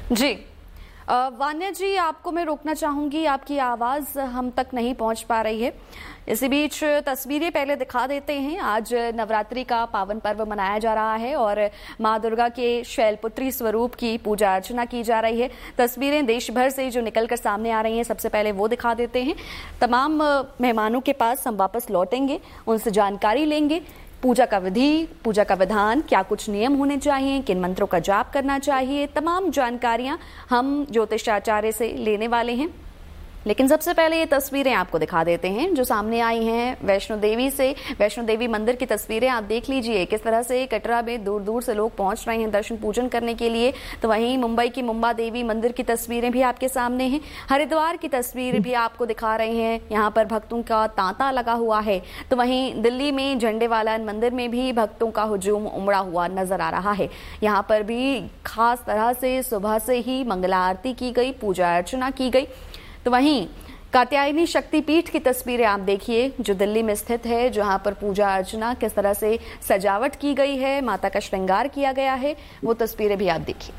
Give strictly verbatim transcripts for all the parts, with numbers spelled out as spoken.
जी वान्या जी, आपको मैं रोकना चाहूंगी, आपकी आवाज हम तक नहीं पहुंच पा रही है। इसी बीच तस्वीरें पहले दिखा देते हैं। आज नवरात्रि का पावन पर्व मनाया जा रहा है और मां दुर्गा के शैलपुत्री स्वरूप की पूजा अर्चना की जा रही है। तस्वीरें देश भर से जो निकलकर सामने आ रही हैं, सबसे पहले वो दिखा देते हैं। तमाम मेहमानों के पास हम वापस लौटेंगे, उनसे जानकारी लेंगे पूजा का विधि, पूजा का विधान, क्या कुछ नियम होने चाहिए, किन मंत्रों का जाप करना चाहिए, तमाम जानकारियां हम ज्योतिषाचार्य से लेने वाले हैं। लेकिन सबसे पहले ये तस्वीरें आपको दिखा देते हैं जो सामने आई हैं वैष्णो देवी से। वैष्णो देवी मंदिर की तस्वीरें आप देख लीजिए, किस तरह से कटरा में दूर दूर से लोग पहुंच रहे हैं दर्शन पूजन करने के लिए। तो वहीं मुंबई की मुंबा देवी मंदिर की तस्वीरें भी आपके सामने हैं। हरिद्वार की तस्वीर भी आपको दिखा रहे हैं, यहाँ पर भक्तों का तांता लगा हुआ है। तो वहीं दिल्ली में झंडे वाला मंदिर में भी भक्तों का हुजूम उमड़ा हुआ नजर आ रहा है। यहाँ पर भी खास तरह से सुबह से ही मंगला आरती की गई, पूजा अर्चना की गई। तो वहीं कात्यायनी शक्तिपीठ की तस्वीरें आप देखिए जो दिल्ली में स्थित है, जहां पर पूजा अर्चना किस तरह से सजावट की गई है, माता का श्रृंगार किया गया है, वो तस्वीरें भी आप देखिए।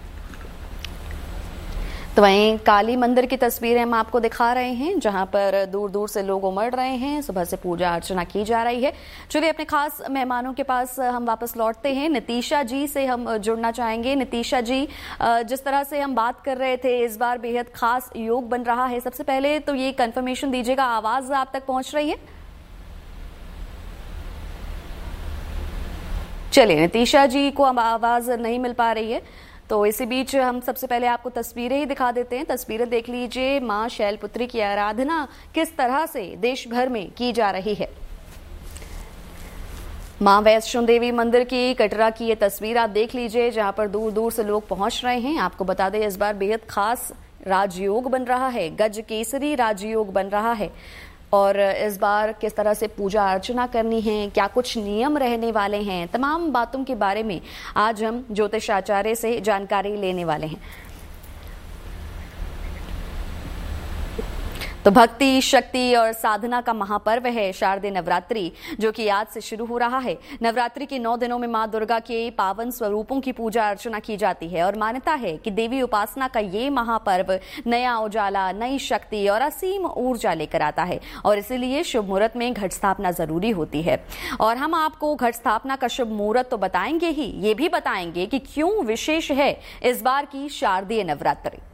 तो वहीं काली मंदिर की तस्वीरें हम आपको दिखा रहे हैं, जहां पर दूर दूर से लोग उमड़ रहे हैं, सुबह से पूजा अर्चना की जा रही है। चलिए अपने खास मेहमानों के पास हम वापस लौटते हैं। नितीशा जी से हम जुड़ना चाहेंगे। नितीशा जी, जिस तरह से हम बात कर रहे थे, इस बार बेहद खास योग बन रहा है। सबसे पहले तो ये कंफर्मेशन दीजिएगा, आवाज आप तक पहुंच रही है? चलिए, नितीशा जी को अब आवाज नहीं मिल पा रही है, तो इसी बीच हम सबसे पहले आपको तस्वीरें ही दिखा देते हैं। तस्वीरें देख लीजिए, मां शैलपुत्री की आराधना किस तरह से देश भर में की जा रही है। मां वैष्णो देवी मंदिर की कटरा की ये तस्वीर आप देख लीजिए, जहां पर दूर दूर से लोग पहुंच रहे हैं। आपको बता दें इस बार बेहद खास राजयोग बन रहा है, गज केसरी राजयोग बन रहा है। और इस बार किस तरह से पूजा अर्चना करनी है, क्या कुछ नियम रहने वाले हैं, तमाम बातों के बारे में आज हम ज्योतिषाचार्य से जानकारी लेने वाले हैं। तो भक्ति, शक्ति और साधना का महापर्व है शारदीय नवरात्रि, जो कि आज से शुरू हो रहा है। नवरात्रि के नौ दिनों में मां दुर्गा के पावन स्वरूपों की पूजा अर्चना की जाती है और मान्यता है कि देवी उपासना का ये महापर्व नया उजाला, नई शक्ति और असीम ऊर्जा लेकर आता है और इसीलिए शुभ मुहूर्त में घट स्थापना जरूरी होती है। और हम आपको घट स्थापना का शुभ मुहूर्त तो बताएंगे ही, ये भी बताएंगे कि क्यों विशेष है इस बार की शारदीय नवरात्रि।